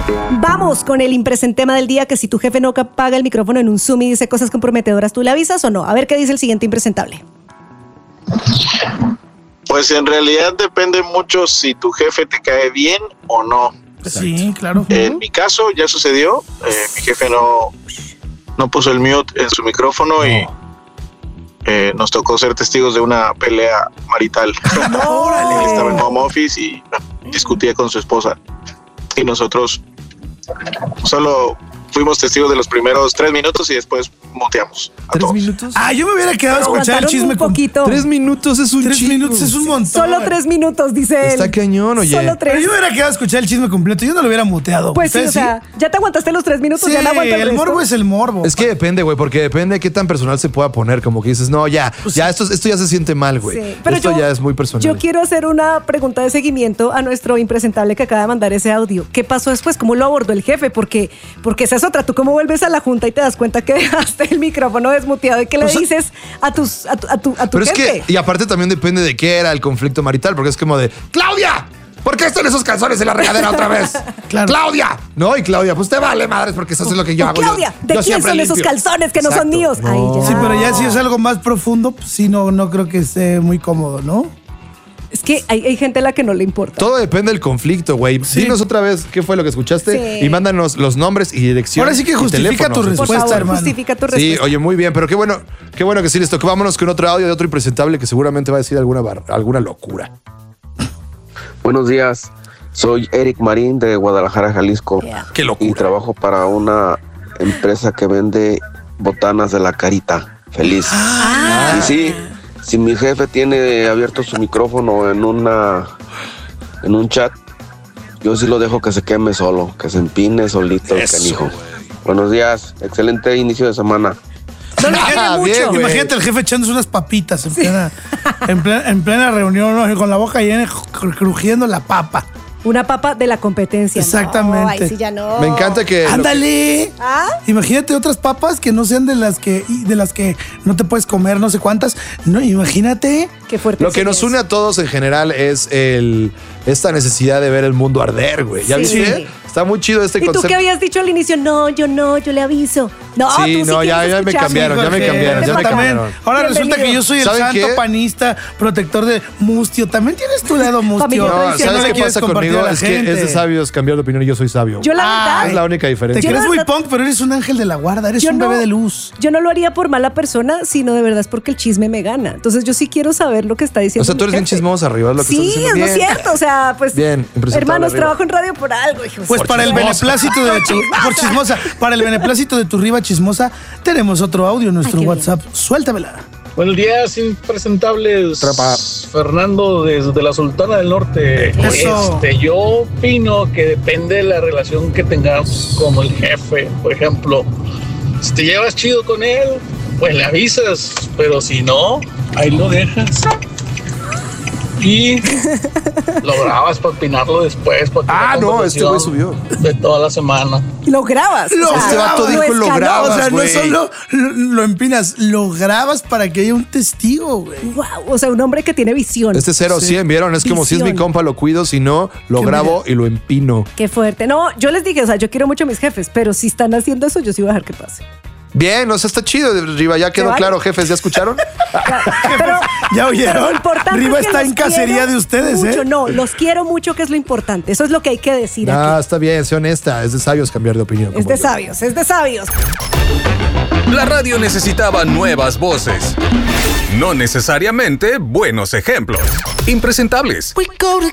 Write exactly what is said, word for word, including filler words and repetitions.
Vamos con el impresentema del día, que si tu jefe no apaga el micrófono en un Zoom y dice cosas comprometedoras, ¿tú le avisas o no? A ver qué dice el siguiente impresentable. Pues en realidad depende mucho si tu jefe te cae bien o no. Sí, claro. En mi caso ya sucedió, eh, mi jefe no, no puso el mute en su micrófono y eh, nos tocó ser testigos de una pelea marital. Él estaba en home office y discutía con su esposa y nosotros solo fuimos testigos de los primeros tres minutos y después muteamos. ¿Tres todos. minutos? Ah, yo me hubiera quedado a escuchar el chisme un con... poquito. Tres minutos es un Tres chingo. minutos es un montón. Solo tres minutos, dice él. Está cañón, oye. Solo tres. Pero yo me hubiera quedado a escuchar el chisme completo. Yo no lo hubiera muteado. Pues sí, o ¿Ustedes sea, ya te aguantaste los tres minutos, Sí, ya no aguanta el, el resto. morbo es el morbo. Es que depende, güey, porque depende de qué tan personal se pueda poner. Como que dices, no, ya, ya esto, esto ya se siente mal, güey. Sí, pero esto yo- ya es muy personal. Yo quiero hacer una pregunta de seguimiento a nuestro impresentable que acaba de mandar ese audio. ¿Qué pasó después? ¿Cómo lo abordó el jefe? Porque, porque esa es otra. ¿Tú cómo vuelves a la junta y te das cuenta que dejaste el micrófono desmuteado y qué le O sea, dices a, tus, a tu, a tu, a tu Pero es jefe? que, y aparte también depende de qué era el conflicto marital, porque es como de, ¡Claudia! ¿Por qué están esos calzones en la regadera otra vez? Claro. ¡Claudia! No, y Claudia, pues te vale madres porque eso es lo que yo Oh, hago. Claudia, Yo- ¿de yo quién siempre son esos limpio. calzones que no son Exacto. míos? No. Ay, ya. Sí, pero ya si es algo más profundo, pues sí, no, no creo que esté muy cómodo, ¿no? Es que hay, hay gente a la que no le importa. Todo depende del conflicto, güey. Sí. Dinos otra vez qué fue lo que escuchaste Sí. y mándanos los nombres y direcciones. Ahora sí que y justifica teléfonos tu de tus- Por respuesta, favor, hermano. justifica tu Sí, respuesta. oye, muy bien, pero qué bueno, qué bueno que sí les tocó. Vámonos con otro audio de otro impresentable que seguramente va a decir alguna, bar- alguna locura. Buenos días, soy Eric Marín de Guadalajara, Jalisco. Yeah. Qué Y locura. trabajo para una empresa que vende botanas de la Carita Feliz. Ah. Y sí, si mi jefe tiene abierto su micrófono en una en un chat, yo sí lo dejo que se queme solo, que se empine solito el Eso, canijo. güey. Buenos días, excelente inicio de semana. No le quede Ah, mucho. bien, güey. Imagínate el jefe echándose unas papitas en, plena, en, plena, en plena reunión, ¿no? Con la boca llena, cr- crujiendo la papa. Una papa de la competencia. Exactamente. No, ay, sí, ya no. Me encanta que... lo que- ¡Ándale! ¿Ah? Imagínate otras papas que no sean de las que de las que no te puedes comer, no sé cuántas. No, imagínate. Qué fuerte. Lo que sí nos es. une a todos en general es el esta necesidad de ver el mundo arder, güey. ¿Ya Sí. viste? Sí. Está muy chido este ¿Y tú concepto. qué habías dicho al inicio? No, yo no, yo le aviso. No, Sí, tú sí no, ya- quieres ya me escuchar. cambiaron, ya me Jorge, cambiaron, ya me también. cambiaron. Ahora resulta Bienvenido. que yo soy el ¿Saben santo qué? panista, protector de Mustio. También tienes tu lado Mustio. Familia No, tradicional. ¿sabes le qué quieres pasa compartir conmigo? a la Es que gente. es de sabios cambiar de opinión y yo soy sabio. Yo la Ah, verdad. Es la única Te diferencia. Yo crees la muy verdad- punk, pero eres un ángel de la guarda, eres Yo un no- bebé de luz. Yo no lo haría por mala persona, sino de verdad es porque el chisme me gana. Entonces yo sí quiero saber lo que está diciendo. O sea, tú mi eres bien jefe. chismosa arriba, es lo que estás Sí, diciendo. es lo Bien. cierto. O sea, pues. Bien, impresentable hermanos, arriba. trabajo en radio por algo, hijos. Pues para el chismosa. beneplácito de tu, por chismosa, para el beneplácito de tu riba chismosa, tenemos otro audio en nuestro Ay, qué WhatsApp. Suéltamela. Buenos días, impresentables. Trapa. Fernando desde la Sultana del Norte. Eso. Este, yo opino que depende de la relación que tengas con el jefe. Por ejemplo, si te llevas chido con él, pues le avisas, pero si no, ahí lo dejas. Y lo grabas para opinarlo después. Para que Ah, la no, este güey conversación subió. de toda la semana. Lo grabas. Lo o sea, Este vato dijo lo escaló. grabas, O sea, no güey. solo lo, lo empinas, lo grabas para que haya un testigo, güey. Wow, o sea, un hombre que tiene visión. Este cero cien, ¿vieron? Es como si es mi Visión. compa, lo cuido, si no, lo Qué grabo y lo empino. Qué fuerte. No, yo les dije, o sea, yo quiero mucho a mis jefes, pero si están haciendo eso, yo sí voy a dejar que pase. Bien, o sea, está chido, Riva, ya quedó vale? claro, jefes, ¿ya escucharon? Pero, ¿Ya oyeron? pero lo importante Riva es que está los en cacería quiero de ustedes, mucho. ¿eh? No, los quiero mucho, que es lo importante. Eso es lo que hay que decir Ah, aquí. está bien, sé honesta, es de sabios cambiar de opinión. Es como de yo. sabios, es de sabios. La radio necesitaba nuevas voces. No necesariamente buenos ejemplos. Impresentables.